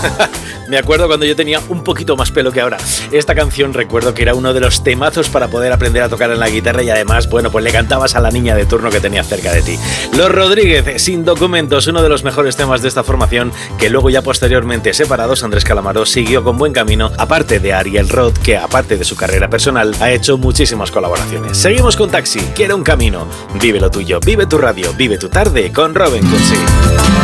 Me acuerdo cuando yo tenía un poquito más pelo que ahora. Esta canción recuerdo que era uno de los temazos para poder aprender a tocar en la guitarra y además, bueno, pues le cantabas a la niña de turno que tenías cerca de ti. Los Rodríguez, Sin Documentos, uno de los mejores temas de esta formación, que luego ya posteriormente separados, Andrés Calamaro siguió con buen camino, aparte de Ariel Roth, que aparte de su carrera personal, ha hecho muchísimas colaboraciones. Seguimos con Taxi, Quiero un camino. Vive lo tuyo, vive tu radio, vive tu tarde con Robin Cursi.